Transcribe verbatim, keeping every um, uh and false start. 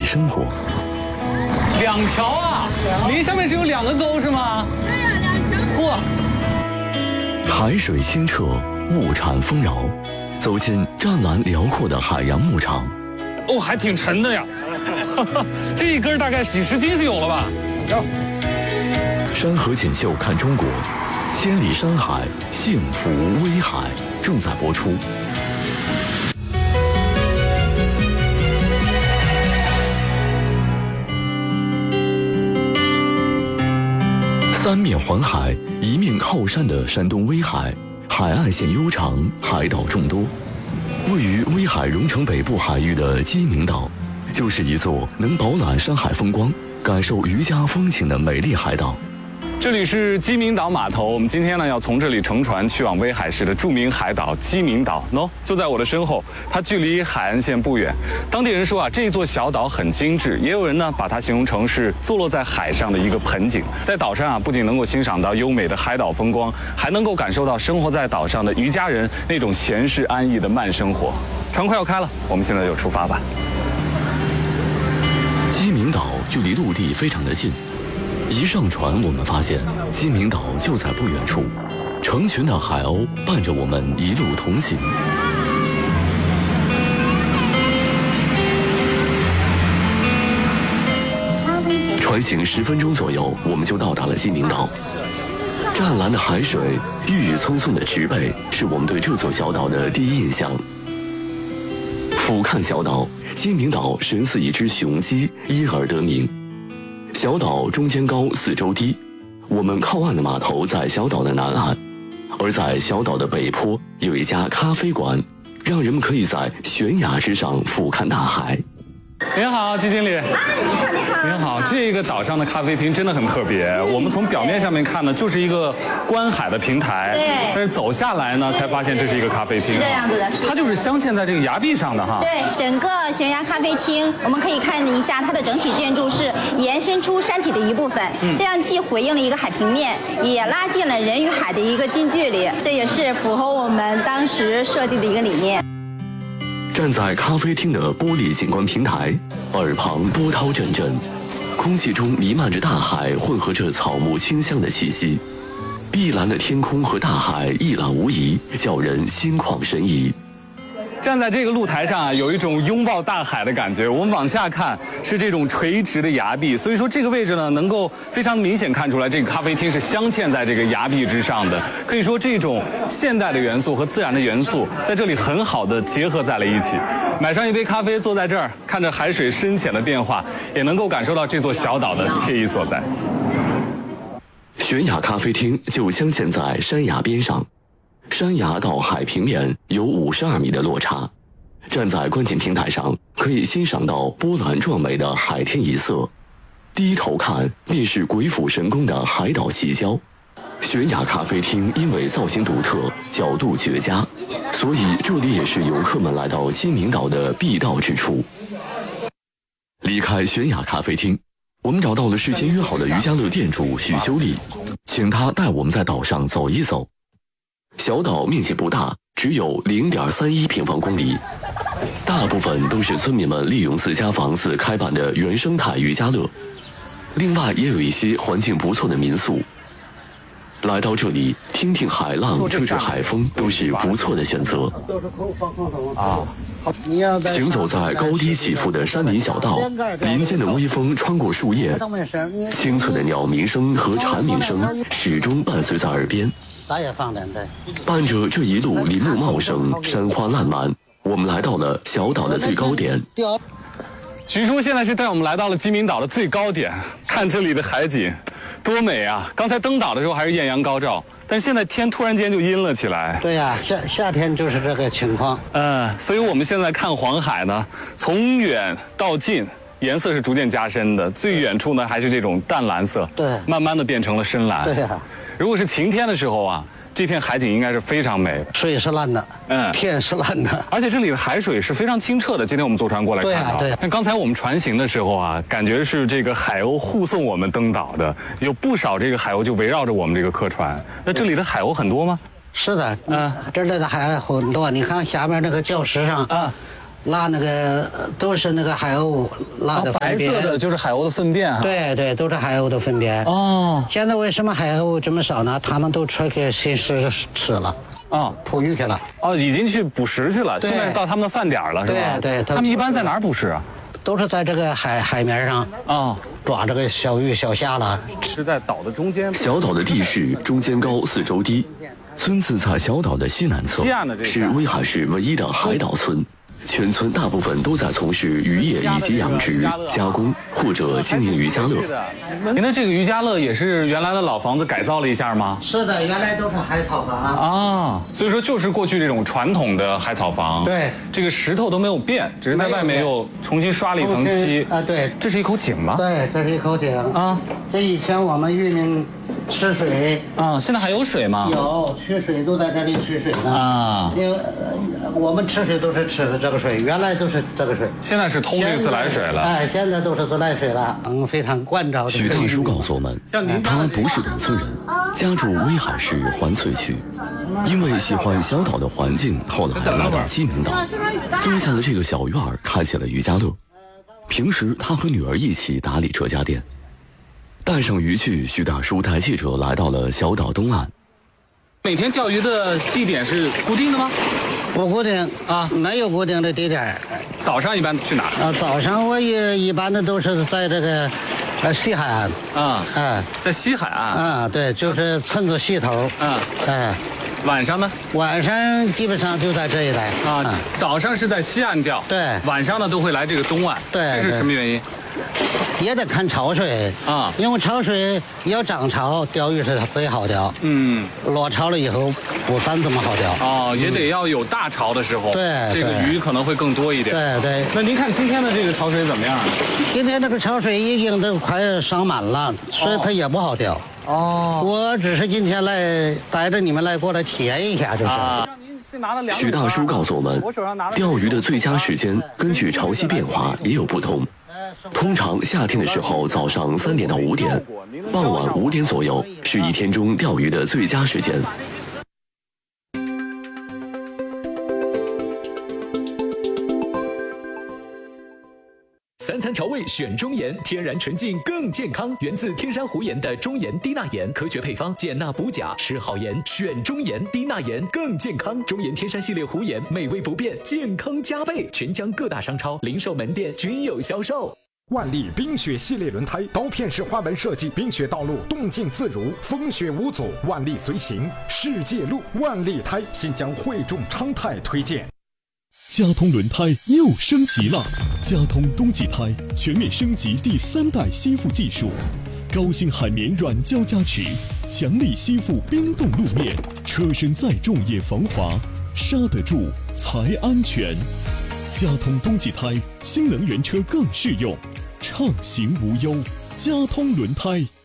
生活。 两条啊，离上面是有两个沟是吗？ 对呀、啊，两条。 哇！ 海水清澈，物产丰饶，走进湛蓝辽阔的海洋牧场。 哦，还挺沉的呀，这一根大概几十斤是有了吧？有。 山河锦绣看中国，千里山海，幸福威海正在播出。三面环海，一面靠山的山东威海，海岸线悠长，海岛众多。位于威海荣成北部海域的鸡鸣岛，就是一座能饱览山海风光、感受渔家风情的美丽海岛。 这里是鸡鸣岛码头，我们今天呢要从这里乘船去往威海市的著名海岛鸡鸣岛。喏，就在我的身后，它距离海岸线不远。当地人说啊，这一座小岛很精致，也有人呢把它形容成是坐落在海上的一个盆景。在岛上啊，不仅能够欣赏到优美的海岛风光，还能够感受到生活在岛上的渔家人那种闲适安逸的慢生活。船快要开了，我们现在就出发吧。 鸡鸣岛距离陆地非常的近。一上船，我们发现鸡鸣岛就在不远处，成群的海鸥伴着我们一路同行。船行十分钟左右，我们就到达了鸡鸣岛。湛蓝的海水，郁郁葱葱的植被，是我们对这座小岛的第一印象。俯瞰小岛，鸡鸣岛神似一只雄鸡，因而得名。小岛中间高，四周低。我们靠岸的码头在小岛的南岸，而在小岛的北坡有一家咖啡馆，让人们可以在悬崖之上俯瞰大海。 您好，季经理。 啊，你好，你好。 您好，这个岛上的咖啡厅真的很特别。我们从表面上面看呢，就是一个观海的平台。 对。 但是走下来呢，才发现这是一个咖啡厅。 是这样子的。 它就是镶嵌在这个崖壁上的哈。 对，整个悬崖咖啡厅，我们可以看一下它的整体建筑是延伸出山体的一部分，嗯、这样既回应了一个海平面，也拉近了人与海的一个近距离，这也是符合我们当时设计的一个理念。 站在咖啡厅的玻璃景观平台，耳旁波涛阵阵，空气中弥漫着大海混合着草木清香的气息，碧蓝的天空和大海一览无遗，叫人心旷神怡。 站在这个露台上啊，有一种拥抱大海的感觉。我们往下看是这种垂直的崖壁，所以说这个位置呢，能够非常明显看出来，这个咖啡厅是镶嵌在这个崖壁之上的。可以说，这种现代的元素和自然的元素在这里很好的结合在了一起。买上一杯咖啡，坐在这儿，看着海水深浅的变化，也能够感受到这座小岛的惬意所在。 悬崖咖啡厅就镶嵌在山崖边上。山崖到海平面有五十二米的落差，站在观景平台上，可以欣赏到波澜壮美的海天一色。低头看，便是鬼斧神工的海岛奇礁。悬崖咖啡厅因为造型独特，角度绝佳，所以这里也是游客们来到鸡鸣岛的必到之处。离开悬崖咖啡厅，我们找到了事先约好的渔家乐店主许修丽，请他带我们在岛上走一走。小岛面积不大，只有 零点三一平方公里，大部分都是村民们利用自家房子开办的原生态渔家乐，另外也有一些环境不错的民宿。来到这里，听听海浪，吹吹海风，都是不错的选择。 啊， 行走在高低起伏的山林小道，林间的微风穿过树叶，清脆的鸟鸣声和蝉鸣声始终伴随在耳边。伴着这一路林木茂盛，山花烂漫，我们来到了小岛的最高点。 徐叔现在是带我们来到了鸡鸣岛的最高点，看这里的海景，多美啊！刚才登岛的时候还是艳阳高照，但现在天突然间就阴了起来。 对呀、啊，夏夏天就是这个情况。 嗯，所以我们现在看黄海呢，从远到近，颜色是逐渐加深的，最远处呢还是这种淡蓝色， 对， 慢慢的变成了深蓝。 对呀、啊。 如果是晴天的时候啊，这片海景应该是非常美。 水是蓝的，嗯，天是蓝的， 而且这里的海水是非常清澈的。今天我们坐船过来看到， 对啊，对。 那刚才我们船行的时候啊，感觉是这个海鸥护送我们登岛的，有不少这个海鸥就围绕着我们这个客船。那这里的海鸥很多吗？ 是的，嗯，这里的海鸥很多。你看下面那个礁石上，啊， 拉那个都是那个海鸥拉的白色的就是海鸥的粪便哈。 对对，都是海鸥的粪便。哦。现在为什么海鸥这么少呢？他们都出去寻食吃了。啊，捕鱼去了。 哦，已经去捕食去了。现在到他们的饭点了，是吧？ 对对。 他们一般在哪儿捕食啊？ 都是在这个海海面上啊，抓这个小鱼小虾了。 是在岛的中间。 小岛的地势中间高，四周低。村子在小岛的西南侧，是威海市唯一的海岛村。全村大部分都在从事渔业以及养殖、加工或者经营渔家乐。 您的这个渔家乐也是原来的老房子改造了一下吗？ 是的，原来都是海草房啊。所以说就是过去这种传统的海草房。 对， 这个石头都没有变，只是在外面又重新刷了一层漆。 啊，对， 这是一口井吗？ 对，这是一口井啊。这以前我们渔民吃水啊，现在还有水吗？ 有，取水都在这里取水呢啊。因为我们吃水都是吃的这个水，原来都是这个水， 现在是通这个自来水了。 哎，现在都是自来水了，嗯，非常关照。 许大叔告诉我们，他不是本村人，家住威海市环翠区，因为喜欢小岛的环境，后来来到鸡鸣岛，租下了这个小院儿，开起了渔家乐。平时他和女儿一起打理这家店。带上渔具，许大叔带记者来到了小岛东岸。 每天钓鱼的地点是固定的吗？ 不固定啊，没有固定的地点。 早上一般去哪儿？ 啊，早上我也一般的都是在这个，呃，西海岸。 啊，哎，在西海岸。 啊，对，就是村子西头。啊，哎， 晚上呢？ 晚上基本上就在这一带。 啊，早上是在西岸钓。 对。 晚上呢都会来这个东岸。 对。 这是什么原因？ 也得看潮水啊，因为潮水要涨潮，钓鱼是最好钓。嗯，落潮了以后不算这么好钓。 哦，也得要有大潮的时候， 对， 这个鱼可能会更多一点。 对对。 那您看今天的这个潮水怎么样？ 今天这个潮水已经都快上满了，所以它也不好钓。哦。我只是今天来带着你们来过来体验一下，就是。啊。 许大叔告诉我们，钓鱼的最佳时间根据潮汐变化也有不同。通常夏天的时候，早上三点到五点，傍晚五点左右是一天中钓鱼的最佳时间。 三餐调味选中盐，天然纯净更健康，源自天山湖盐的中盐低钠盐，科学配方，减钠补钾，吃好盐选中盐，低钠盐更健康。中盐天山系列湖盐，美味不变，健康加倍，全疆各大商超、零售门店均有销售。 万利冰雪系列轮胎，刀片式花纹设计，冰雪道路动静自如，风雪无阻，万利随行，世界路。万利胎新疆汇众昌泰推荐。 佳通轮胎又升级了，佳通冬季胎全面升级第三代吸附技术，高性海绵软胶加持，强力吸附冰冻路面，车身再重也防滑，刹得住才安全。佳通冬季胎，新能源车更适用，畅行无忧。佳通轮胎。